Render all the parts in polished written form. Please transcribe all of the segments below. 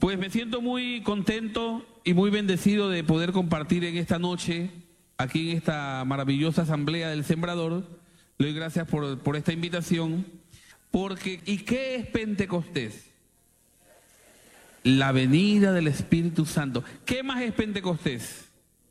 Pues me siento muy contento y muy bendecido de poder compartir en esta noche, aquí en esta maravillosa asamblea del Sembrador. Le doy gracias por esta invitación, porque ¿y qué es Pentecostés? La venida del Espíritu Santo. ¿Qué más es Pentecostés?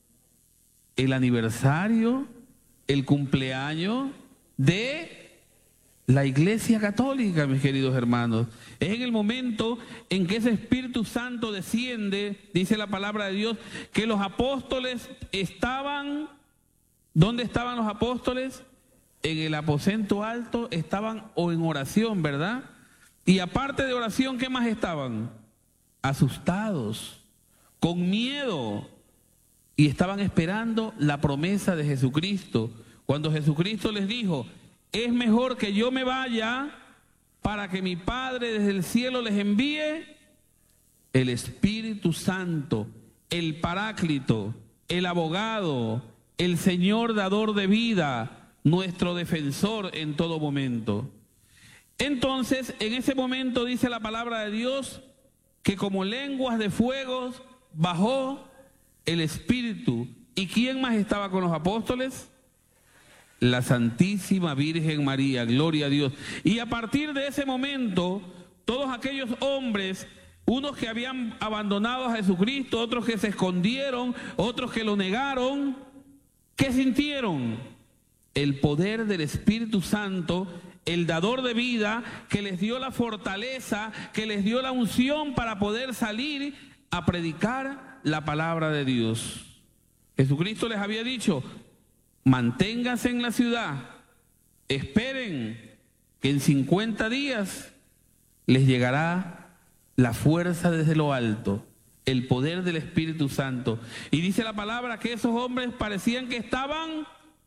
El aniversario, el cumpleaños de la Iglesia Católica, mis queridos hermanos. Es en el momento en que ese Espíritu Santo desciende, dice la palabra de Dios, que los apóstoles estaban, ¿dónde estaban los apóstoles? En el aposento alto estaban o en oración, ¿verdad? Y aparte de oración, ¿qué más estaban? Asustados, con miedo, y estaban esperando la promesa de Jesucristo. Cuando Jesucristo les dijo: es mejor que yo me vaya para que mi Padre desde el cielo les envíe el Espíritu Santo, el Paráclito, el abogado, el Señor dador de vida, nuestro defensor en todo momento. Entonces, en ese momento dice la palabra de Dios que como lenguas de fuego bajó el Espíritu. ¿Y quién más estaba con los apóstoles? La Santísima Virgen María, gloria a Dios. Y a partir de ese momento, todos aquellos hombres, unos que habían abandonado a Jesucristo, otros que se escondieron, otros que lo negaron, ¿qué sintieron? El poder del Espíritu Santo, el dador de vida, que les dio la fortaleza, que les dio la unción para poder salir a predicar la palabra de Dios. Jesucristo les había dicho: manténganse en la ciudad, esperen que en 50 días les llegará la fuerza desde lo alto, el poder del Espíritu Santo. Y dice la palabra que esos hombres parecían que estaban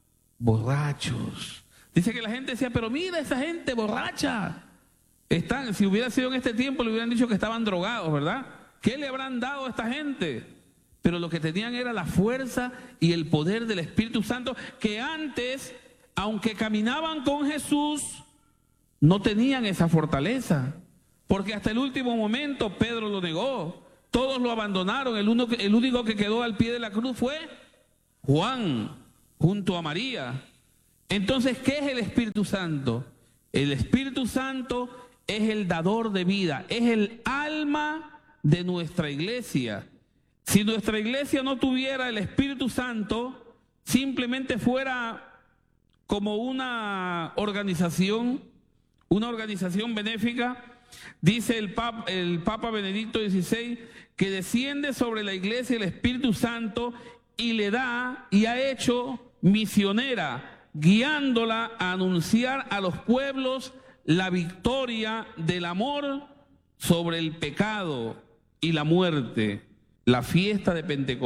borrachos. Dice que la gente decía: pero mira esa gente borracha. Si hubiera sido en este tiempo, le hubieran dicho que estaban drogados, ¿verdad? ¿Qué le habrán dado a esta gente? Pero lo que tenían era la fuerza y el poder del Espíritu Santo, que antes, aunque caminaban con Jesús, no tenían esa fortaleza. Porque hasta el último momento Pedro lo negó, todos lo abandonaron. El único que quedó al pie de la cruz fue Juan, junto a María. Entonces, ¿qué es el Espíritu Santo? El Espíritu Santo es el dador de vida, es el alma de nuestra iglesia. Si nuestra iglesia no tuviera el Espíritu Santo, simplemente fuera como una organización benéfica. Dice el Papa Benedicto XVI que desciende sobre la iglesia el Espíritu Santo y le da y ha hecho misionera, guiándola a anunciar a los pueblos la victoria del amor sobre el pecado y la muerte. La fiesta de Pentecostés